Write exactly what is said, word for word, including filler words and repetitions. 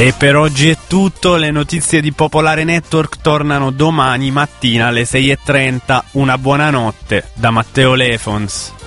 E per oggi è tutto, le notizie di Popolare Network tornano domani mattina alle sei e trenta. Una buona notte da Matteo Lefons.